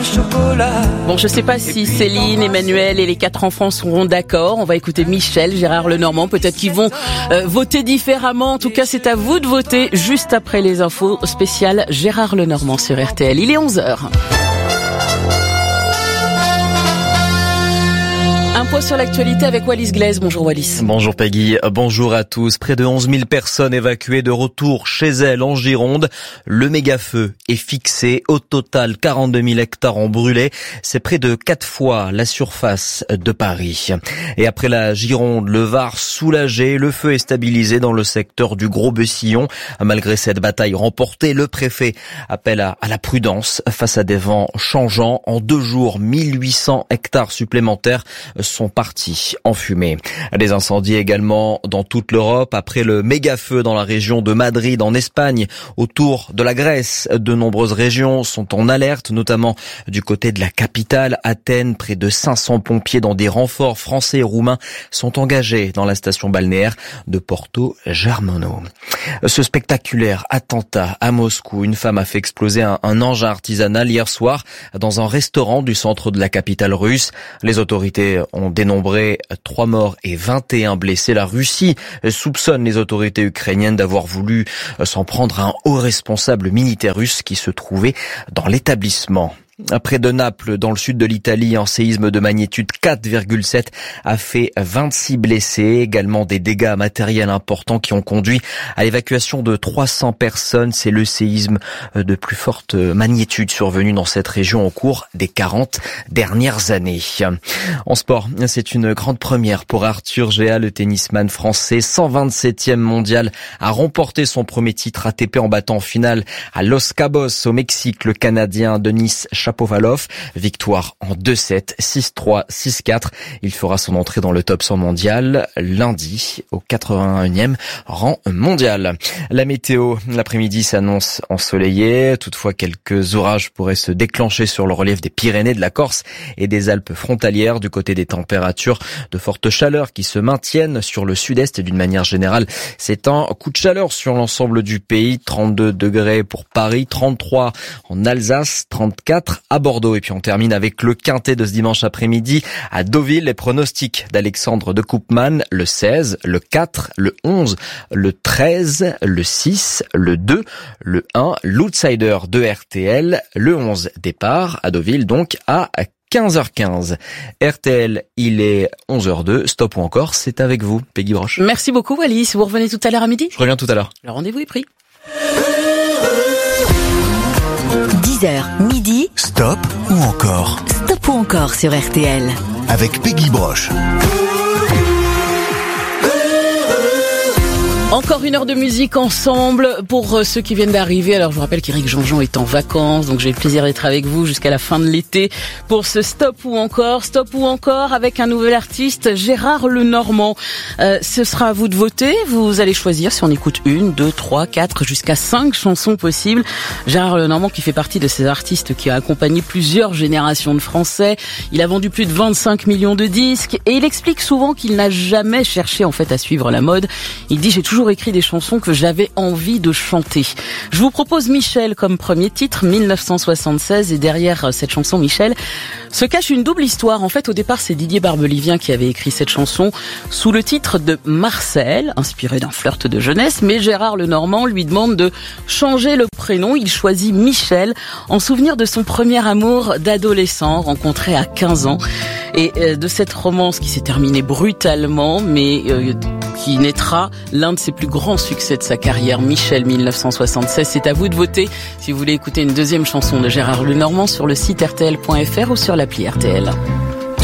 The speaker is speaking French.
chocolat. Bon, je sais pas si Céline, Emmanuel et les 4 enfants seront d'accord. On va écouter Michel, Gérard Lenormand. Peut-être qu'ils vont voter différemment. En tout cas, c'est à vous de voter juste après les infos spéciales Gérard Lenormand sur RTL. Il est 11h. Un point sur l'actualité avec Wallis Glaise. Bonjour Wallis. Bonjour Peggy, bonjour à tous. Près de 11 000 personnes évacuées de retour chez elles en Gironde. Le méga-feu est fixé. Au total, 42 000 hectares ont brûlé. C'est près de 4 fois la surface de Paris. Et après la Gironde, le Var soulagé, le feu est stabilisé dans le secteur du Gros-Bessillon. Malgré cette bataille remportée, le préfet appelle à la prudence face à des vents changeants. En 2 jours, 1800 hectares supplémentaires sont partis en fumée. Des incendies également dans toute l'Europe. Après le méga-feu dans la région de Madrid, en Espagne, autour de la Grèce, de nombreuses régions sont en alerte, notamment du côté de la capitale, Athènes. Près de 500 pompiers dans des renforts français et roumains sont engagés dans la station balnéaire de Porto Germano. Ce spectaculaire attentat à Moscou, une femme a fait exploser un engin artisanal hier soir dans un restaurant du centre de la capitale russe. Les autorités ont dénombré 3 morts et 21 blessés. La Russie soupçonne les autorités ukrainiennes d'avoir voulu s'en prendre à un haut responsable militaire russe qui se trouvait dans l'établissement. Près de Naples, dans le sud de l'Italie, un séisme de magnitude 4,7 a fait 26 blessés. Également des dégâts matériels importants qui ont conduit à l'évacuation de 300 personnes. C'est le séisme de plus forte magnitude survenu dans cette région au cours des 40 dernières années. En sport, c'est une grande première pour Arthur Gea, le tennisman français, 127e mondial, a remporté son premier titre ATP en battant en finale à Los Cabos au Mexique le Canadien Denis Shapovalov. Victoire en 2-7, 6-3, 6-4. Il fera son entrée dans le top 100 mondial lundi au 81e rang mondial. La météo, l'après-midi s'annonce ensoleillée. Toutefois, quelques orages pourraient se déclencher sur le relief des Pyrénées, de la Corse et des Alpes frontalières. Du côté des températures, de fortes chaleurs qui se maintiennent sur le sud-est. D'une manière générale, c'est un coup de chaleur sur l'ensemble du pays. 32 degrés pour Paris, 33 en Alsace, 34 à Bordeaux. Et puis on termine avec le quintet de ce dimanche après-midi à Deauville. Les pronostics d'Alexandre de Koopman: le 16, le 4, le 11, le 13, le 6, le 2, le 1, l'outsider de RTL, le 11 départ à Deauville donc à 15h15. RTL, il est 11h02. Stop ou encore, c'est avec vous, Peggy Broche. Merci beaucoup Wallis. Vous revenez tout à l'heure à midi ? Je reviens tout à l'heure. Le rendez-vous est pris. 10h, midi. Stop ou encore? Stop ou encore sur RTL. Avec Peggy Broche. Encore une heure de musique ensemble pour ceux qui viennent d'arriver. Alors je vous rappelle qu'Éric Jean-Jean est en vacances, donc j'ai le plaisir d'être avec vous jusqu'à la fin de l'été pour ce Stop ou encore avec un nouvel artiste, Gérard Lenormand. Ce sera à vous de voter. Vous allez choisir si on écoute 1, 2, 3, 4, jusqu'à 5 chansons possibles. Gérard Lenormand qui fait partie de ces artistes qui a accompagné plusieurs générations de Français. Il a vendu plus de 25 millions de disques et il explique souvent qu'il n'a jamais cherché en fait à suivre la mode. Il dit: j'ai toujours écrit des chansons que j'avais envie de chanter. Je vous propose Michel comme premier titre, 1976, et derrière cette chanson Michel se cache une double histoire. En fait, au départ, c'est Didier Barbelivien qui avait écrit cette chanson sous le titre de Marcel, inspiré d'un flirt de jeunesse, mais Gérard Lenormand lui demande de changer le prénom. Il choisit Michel en souvenir de son premier amour d'adolescent rencontré à 15 ans et de cette romance qui s'est terminée brutalement, mais qui naîtra l'un de ses plus grands succès de sa carrière, Michel 1976. C'est à vous de voter si vous voulez écouter une deuxième chanson de Gérard Lenormand sur le site rtl.fr ou sur l'appli RTL.